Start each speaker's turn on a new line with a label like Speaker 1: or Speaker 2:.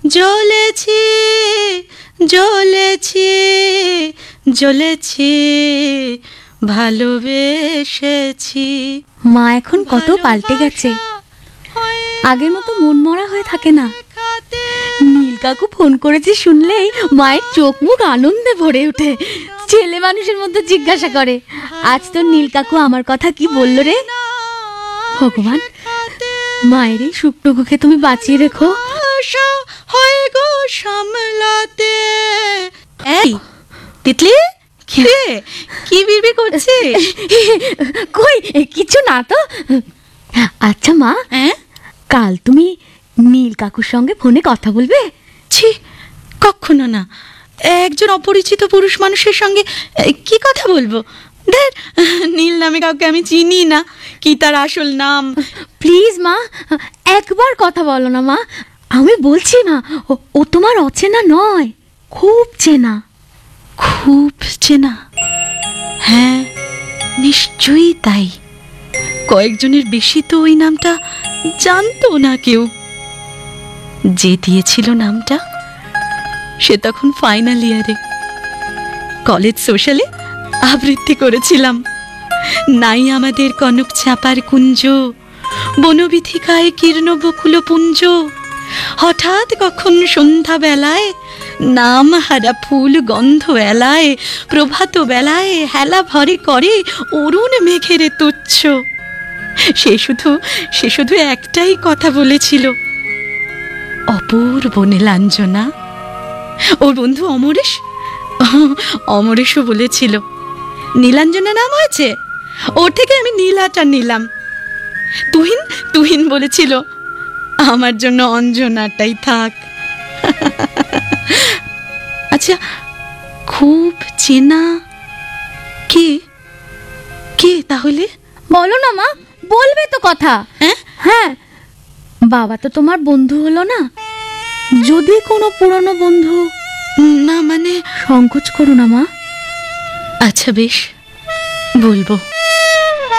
Speaker 1: জ্বলেছি জ্বলেছি জ্বলেছি ভালোবেসেছি।
Speaker 2: মা এখন কত পাল্টে গেছে, আগের মতো মন মরা হয়ে থাকে না। নীল কাকু ফোন করেছে শুনলেই মায়ের চোখ মুখ আনন্দে ভরে ওঠে। ছেলে মানুষের মধ্যে জিজ্ঞাসা করে, আজ তোর নীল কাকু আমার কথা কি বললো রে? ভগবান, মায়ের এই শুকনো মুখে তুমি বাঁচিয়ে রেখো।
Speaker 1: হয় গো সামলাতে। এই তিতলি, কি বিড়বিড় করছিস?
Speaker 2: কই কিছু না তো। আচ্ছা মা, কাল তুমি নীল কাকুর সঙ্গে ফোনে কথা বলবে?
Speaker 1: ছি, কখনো না। একজন অপরিচিত পুরুষ মানুষের সঙ্গে কি কথা বলবো? দেখ, নীল নামে কাউকে আমি চিনি না। কি তার আসল নাম?
Speaker 2: প্লিজ মা, একবার কথা বলো না মা। আমি বলছি না, ও তোমার অচেনা নয়, খুব চেনা।
Speaker 1: খুব চেনা? হ্যাঁ, নিশ্চয়ই তাই। কয়েকজনের বেশি তো ওই নামটা জানতো না কেউ। যে দিয়েছিল নামটা সে তখন ফাইনাল ইয়ারে। কলেজ সোশ্যালে আবৃত্তি করেছিলাম, নাই আমাদের কনক চাপার কুঞ্জ, বনবিথিকায় কীর্ণ বকুল পুঞ্জ। হঠাৎ কখন সন্ধ্যা বেলায় নাম হারা ফুল গন্ধ এলায়, প্রভাত বেলায় হেলা ভরে করে অরুণ মেঘের তুচ্ছ। সে শুধু একটাই কথা বলেছিল, অপূর্ব নীলাঞ্জনা। ওর বন্ধু অমরেশও বলেছিল, নীলাঞ্জনা নাম হয়েছে, ওর থেকে আমি নীলাটা নিলাম। তুহিন বলেছিল, আমার জন্য অঞ্জনাটাই থাক। আচ্ছা, খুব চেনা কে কে তাহলে?
Speaker 2: বলো না মা, বলবে তো কথা। হ্যাঁ, বাবা তো তোমার বন্ধু হলো না? যদি কোনো পুরনো বন্ধু
Speaker 1: না, মানে
Speaker 2: সংকোচ করো না মা।
Speaker 1: আচ্ছা বেশ, বলবো।